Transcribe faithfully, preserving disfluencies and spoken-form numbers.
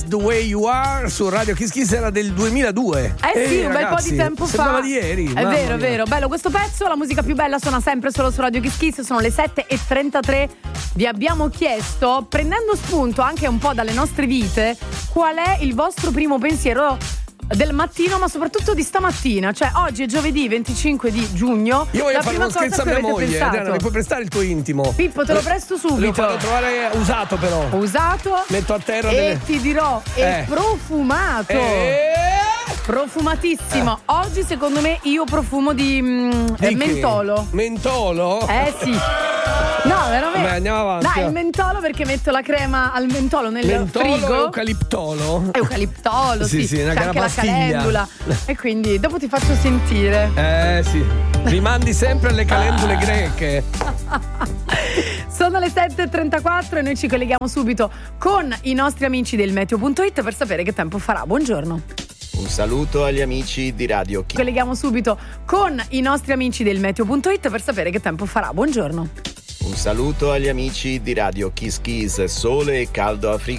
The Way You Are su Radio Kiss Kiss era del duemiladue. Eh sì, Ehi, un ragazzi, bel po' di tempo sembrava fa. di ieri. È vero, è vero. Bello questo pezzo, la musica più bella suona sempre solo su Radio Kiss Kiss. Sono le sette e trentatré. Vi abbiamo chiesto, prendendo spunto anche un po' dalle nostre vite, qual è il vostro primo pensiero del mattino, ma soprattutto di stamattina. Cioè oggi è giovedì venticinque di giugno. Io voglio la fare prima uno cosa scherzo a che mia avete moglie. pensato. Adriana, mi puoi prestare il tuo intimo? Pippo, te lo presto subito. Devo farlo trovare usato però. Usato. Metto a terra e delle... ti dirò, è Eh. profumato. E... Profumatissimo. Eh. Oggi secondo me io profumo di, mh, di mentolo. Mentolo? Eh sì. No, veramente. Beh, andiamo avanti. Dai, il mentolo perché metto la crema al mentolo nel mentolo frigo. e eucaliptolo. Eucaliptolo, sì. Sì, sì, una c'è anche la pastiglia. calendula. E quindi dopo ti faccio sentire. Eh sì. Rimandi sempre alle calendule greche. Sono le sette e trentaquattro e noi ci colleghiamo subito con i nostri amici del meteo punto it per sapere che tempo farà. Buongiorno. Un saluto agli amici di Radio Kiss. Colleghiamo subito con i nostri amici del meteo punto it per sapere che tempo farà. Buongiorno. Un saluto agli amici di Radio Kiss Kiss, sole e caldo a Frigo.